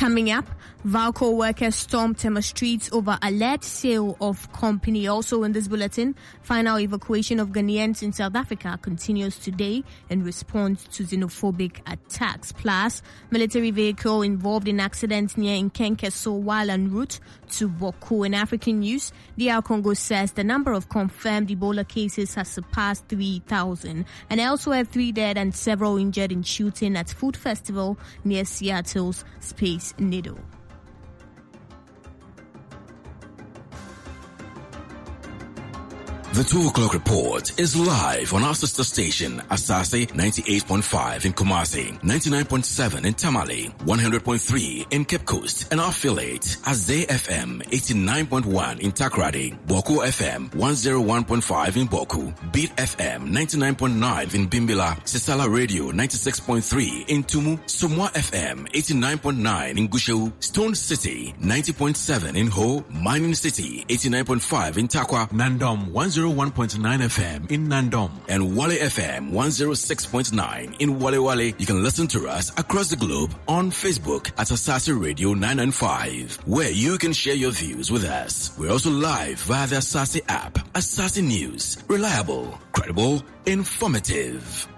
Coming up, Valco workers stormed Tema streets over alleged sale of company. Also in this bulletin, final evacuation of Ghanaians in South Africa continues today in response to xenophobic attacks. Plus, military vehicle involved in accident near Nkenkeso while en route to Boko. In African news, DR Congo says the number of confirmed Ebola cases has surpassed 3,000. And elsewhere, 3 dead and several injured in shooting at food festival near Seattle's Space Needle. The 2 o'clock report is live on our sister station, Asase 98.5 in Kumasi, 99.7 in Tamale, 100.3 in Cape Coast, and our affiliate, Azay FM 89.1 in Takrady, Boku FM 101.5 in Boku, Beat FM 99.9 in Bimbila, Sisala Radio 96.3 in Tumu, Sumwa FM 89.9 in Gushewu, Stone City 90.7 in Ho, Mining City 89.5 in Takwa, Nandom 101.9 FM in Nandom, and Wale FM 106.9 in Wale Wale. You can listen to us across the globe on Facebook at Asase Radio 995, where you can share your views with us. We're also live via the Asase app. Asase News, reliable, credible, informative.